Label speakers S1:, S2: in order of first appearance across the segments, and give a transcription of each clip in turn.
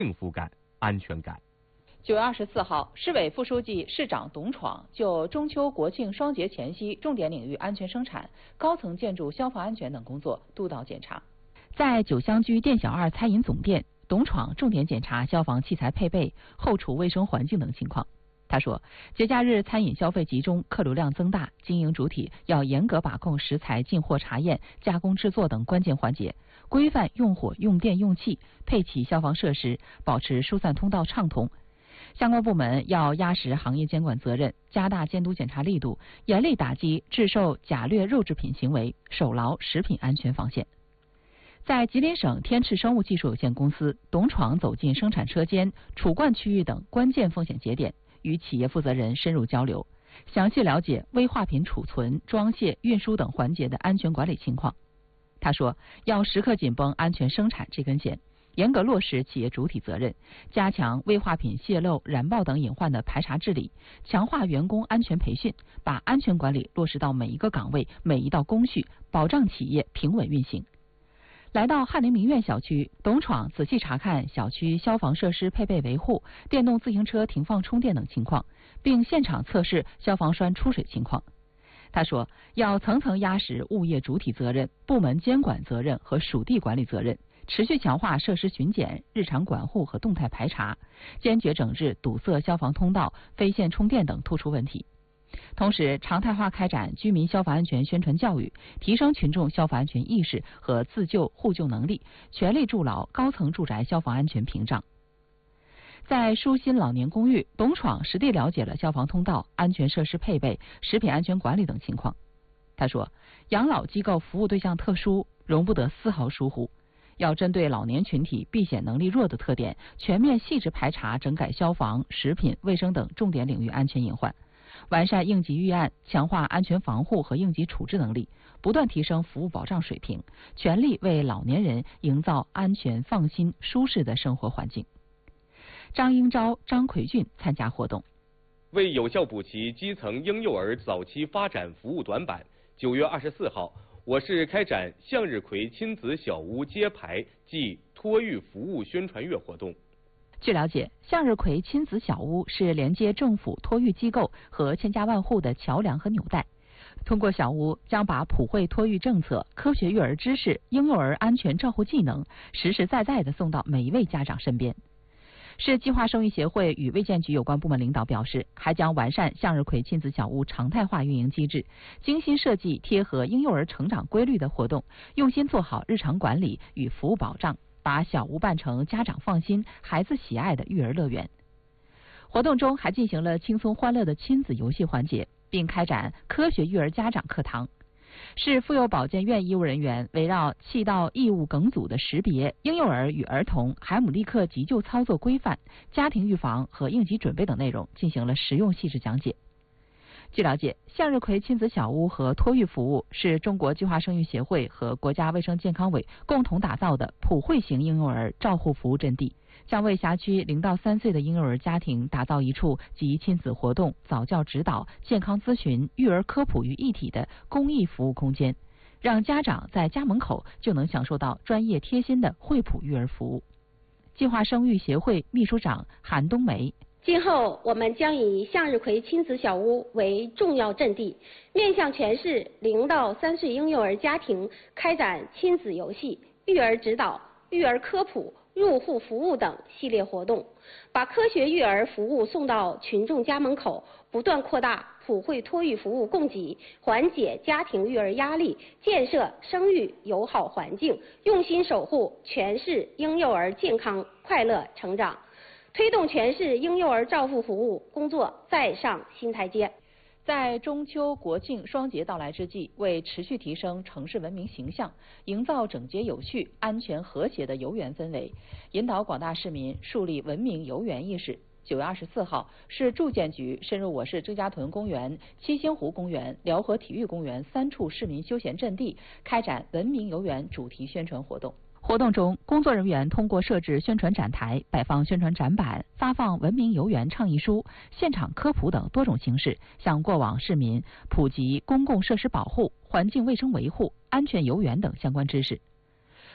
S1: 幸福感、安全感。
S2: 9月24号，市委副书记、市长董闯就中秋国庆双节前夕重点领域安全生产、高层建筑消防安全等工作督导检查。在九香居店小二餐饮总店，董闯重点检查消防器材配备、后厨卫生环境等情况。他说，节假日餐饮消费集中，客流量增大，经营主体要严格把控食材进货查验、加工制作等关键环节，规范用火、用电、用气，配齐消防设施，保持疏散通道畅通。相关部门要压实行业监管责任，加大监督检查力度，严厉打击制售假劣肉制品行为，守牢食品安全防线。在吉林省天赤生物技术有限公司，董闯走进生产车间、储罐区域等关键风险节点，与企业负责人深入交流，详细了解危化品储存、装卸、运输等环节的安全管理情况。他说，要时刻紧绷安全生产这根弦，严格落实企业主体责任，加强危化品泄漏、燃爆等隐患的排查治理，强化员工安全培训，把安全管理落实到每一个岗位、每一道工序，保障企业平稳运行。来到翰林名苑小区，董闯仔细查看小区消防设施配备维护、电动自行车停放充电等情况，并现场测试消防栓出水情况。他说，要层层压实物业主体责任、部门监管责任和属地管理责任，持续强化设施巡检、日常管护和动态排查，坚决整治堵塞消防通道、非线充电等突出问题。同时，常态化开展居民消防安全宣传教育，提升群众消防安全意识和自救互救能力，全力筑牢高层住宅消防安全屏障。在舒心老年公寓，董闯实地了解了消防通道、安全设施配备、食品安全管理等情况。他说，养老机构服务对象特殊，容不得丝毫疏忽，要针对老年群体避险能力弱的特点，全面细致排查整改消防、食品、卫生等重点领域安全隐患，完善应急预案，强化安全防护和应急处置能力，不断提升服务保障水平，全力为老年人营造安全、放心、舒适的生活环境。张英昭、张奎俊参加活动。
S1: 为有效补齐基层婴幼儿早期发展服务短板，9月24号，我市开展向日葵亲子小屋揭牌暨托育服务宣传月活动。
S2: 据了解，向日葵亲子小屋是连接政府托育机构和千家万户的桥梁和纽带。通过小屋，将把普惠托育政策、科学育儿知识、婴幼儿安全照护技能实实在在地送到每一位家长身边。市计划生育协会与卫健局有关部门领导表示，还将完善向日葵亲子小屋常态化运营机制，精心设计贴合婴幼儿成长规律的活动，用心做好日常管理与服务保障，把小屋办成家长放心、孩子喜爱的育儿乐园。活动中还进行了轻松欢乐的亲子游戏环节，并开展科学育儿家长课堂。市妇幼保健院医务人员围绕气道异物梗阻的识别、婴幼儿与儿童海姆立克急救操作规范、家庭预防和应急准备等内容进行了实用细致讲解。据了解，向日葵亲子小屋和托育服务是中国计划生育协会和国家卫生健康委共同打造的普惠型婴幼儿照护服务阵地，将为辖区0到3岁的婴幼儿家庭打造一处集亲子活动、早教指导、健康咨询、育儿科普于一体的公益服务空间，让家长在家门口就能享受到专业贴心的惠普育儿服务。计划生育协会秘书长韩冬梅：
S3: 今后我们将以向日葵亲子小屋为重要阵地，面向全市0到3岁婴幼儿家庭开展亲子游戏、育儿指导、育儿科普、入户服务等系列活动，把科学育儿服务送到群众家门口，不断扩大普惠托育服务供给，缓解家庭育儿压力，建设生育友好环境，用心守护全市婴幼儿健康快乐成长，推动全市婴幼儿照护服务工作再上新台阶。
S2: 在中秋国庆双节到来之际，为持续提升城市文明形象，营造整洁有序、安全和谐的游园氛围，引导广大市民树立文明游园意识，9月24号，市住建局深入我市征家屯公园、七星湖公园、辽河体育公园3处市民休闲阵地，开展文明游园主题宣传活动。活动中，工作人员通过设置宣传展台、摆放宣传展板、发放文明游园倡议书、现场科普等多种形式，向过往市民普及公共设施保护、环境卫生维护、安全游园等相关知识。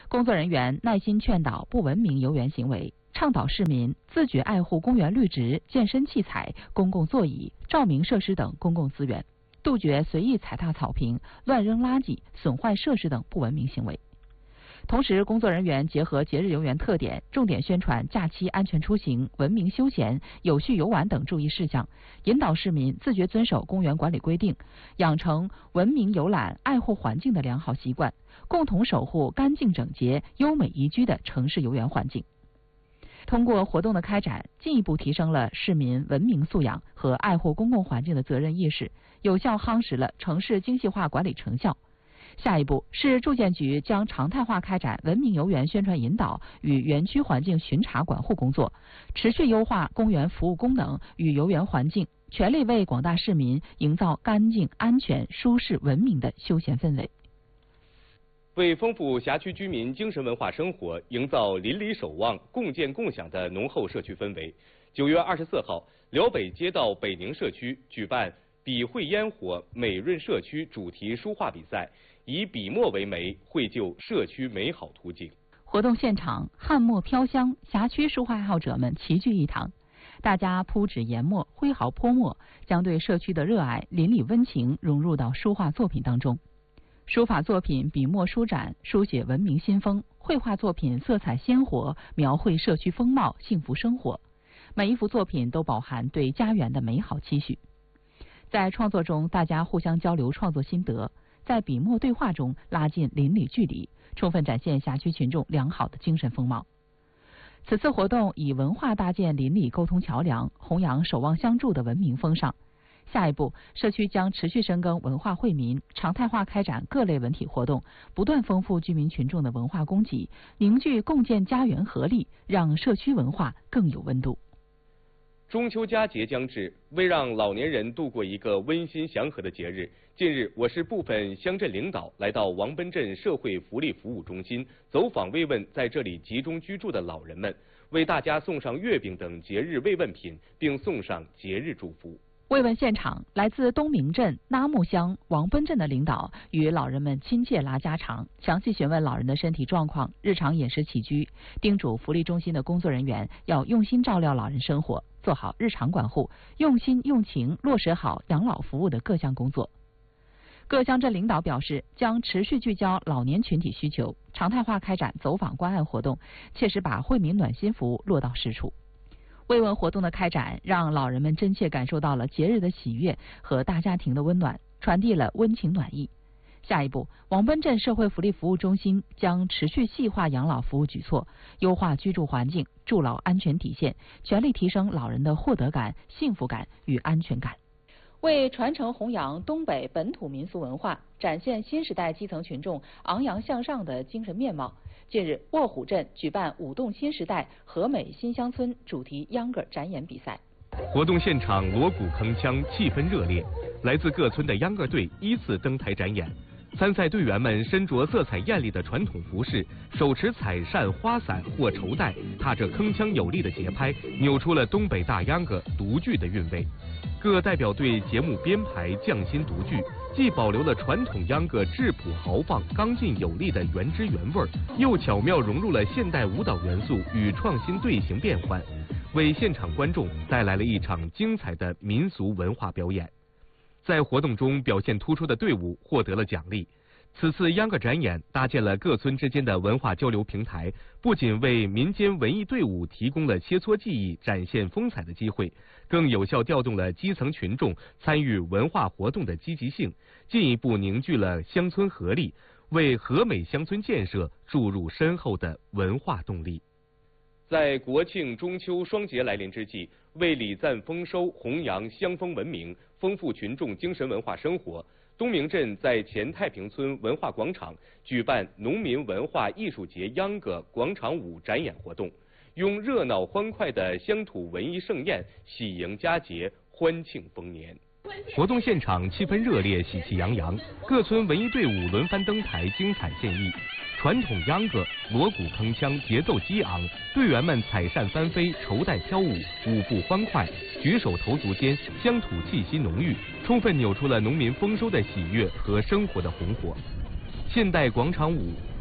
S2: 工作人员耐心劝导不文明游园行为，倡导市民自觉爱护公园绿植、健身器材、公共座椅、照明设施等公共资源，杜绝随意踩踏草坪、乱扔垃圾、损坏设施等不文明行为。同时，工作人员结合节日游园特点，重点宣传假期安全出行、文明休闲、有序游玩等注意事项，引导市民自觉遵守公园管理规定，养成文明游览、爱护环境的良好习惯，共同守护干净整洁、优美宜居的城市游园环境。通过活动的开展，进一步提升了市民文明素养和爱护公共环境的责任意识，有效夯实了城市精细化管理成效。下一步，市住建局将常态化开展文明游园宣传引导与园区环境巡查管护工作，持续优化公园服务功能与游园环境，全力为广大市民营造干净、安全、舒适、文明的休闲氛围。
S1: 为丰富辖区居民精神文化生活，营造邻里守望、共建共享的浓厚社区氛围，9月24号，辽北街道北宁社区举办笔绘烟火美润社区主题书画比赛，以笔墨为媒，绘就社区美好图景。
S2: 活动现场汉墨飘香，辖区书画爱好者们齐聚一堂，大家铺纸研墨，挥毫泼墨，将对社区的热爱、邻里温情融入到书画作品当中。书法作品笔墨舒展，书写文明新风；绘画作品色彩鲜活，描绘社区风貌、幸福生活。每一幅作品都饱含对家园的美好期许。在创作中，大家互相交流创作心得，在笔墨对话中拉近邻里距离，充分展现辖区群众良好的精神风貌。此次活动以文化搭建邻里沟通桥梁，弘扬守望相助的文明风尚。下一步，社区将持续深耕文化惠民，常态化开展各类文体活动，不断丰富居民群众的文化供给，凝聚共建家园合力，让社区文化更有温度。
S1: 中秋佳节将至，为让老年人度过一个温馨祥和的节日，近日我市部分乡镇领导来到王奔镇社会福利服务中心，走访慰问在这里集中居住的老人们，为大家送上月饼等节日慰问品，并送上节日祝福。
S2: 慰问现场，来自东明镇、纳木乡、王奔镇的领导与老人们亲切拉家常，详细询问老人的身体状况、日常饮食起居，叮嘱福利中心的工作人员要用心照料老人生活，做好日常管护，用心用情落实好养老服务的各项工作。各乡镇领导表示，将持续聚焦老年群体需求，常态化开展走访关爱活动，切实把惠民暖心服务落到实处。慰问活动的开展，让老人们真切感受到了节日的喜悦和大家庭的温暖，传递了温情暖意。下一步，王奔镇社会福利服务中心将持续细化养老服务举措，优化居住环境、助老安全底线，全力提升老人的获得感、幸福感与安全感。为传承弘扬东北本土民俗文化，展现新时代基层群众昂扬向上的精神面貌，近日，卧虎镇举办舞动新时代和美新乡村主题秧歌展演比赛。
S1: 活动现场锣鼓铿锵，气氛热烈，来自各村的秧歌队依次登台展演。参赛队员们身着色彩艳丽的传统服饰，手持彩扇、花伞或绸带，踏着铿锵有力的节拍，扭出了东北大秧歌独具的韵味。各代表队节目编排匠心独具，既保留了传统秧歌质朴豪放、刚劲有力的原汁原味，又巧妙融入了现代舞蹈元素与创新队形变换，为现场观众带来了一场精彩的民俗文化表演。在活动中表现突出的队伍获得了奖励。此次秧歌展演搭建了各村之间的文化交流平台，不仅为民间文艺队伍提供了切磋技艺、展现风采的机会，更有效调动了基层群众参与文化活动的积极性，进一步凝聚了乡村合力，为和美乡村建设注入深厚的文化动力。在国庆中秋双节来临之际，为礼赞丰收、弘扬乡风文明、丰富群众精神文化生活，东明镇在前太平村文化广场举办农民文化艺术节秧歌广场舞展演活动，用热闹欢快的乡土文艺盛宴喜迎佳节，欢庆丰年。活动现场气氛热烈，喜气洋洋，各村文艺队伍轮番登台，精彩献艺。传统秧歌锣鼓铿锵，节奏激昂，队员们彩扇翻飞，绸带飘舞，舞步欢快，举手投足间乡土气息浓郁，充分扭出了农民丰收的喜悦和生活的红火。现代广场舞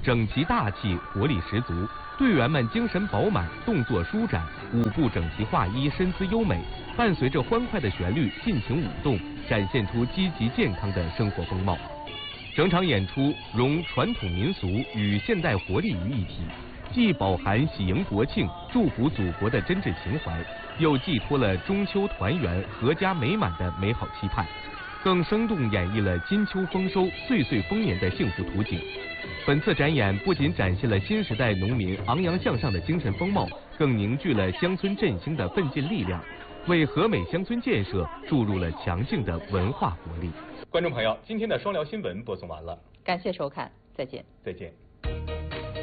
S1: 整齐大气，活力十足。队员们精神饱满，动作舒展，舞步整齐划一，身姿优美，伴随着欢快的旋律，尽情舞动，展现出积极健康的生活风貌。整场演出融传统民俗与现代活力于一体，既饱含喜迎国庆、祝福祖国的真挚情怀，又寄托了中秋团圆、阖家美满的美好期盼，更生动演绎了金秋丰收、岁岁丰年的幸福图景。本次展演不仅展现了新时代农民昂扬向上的精神风貌，更凝聚了乡村振兴的奋进力量，为和美乡村建设注入了强劲的文化活力。观众朋友，今天的双聊新闻播送完了，
S2: 感谢收看，再见。
S1: 再见。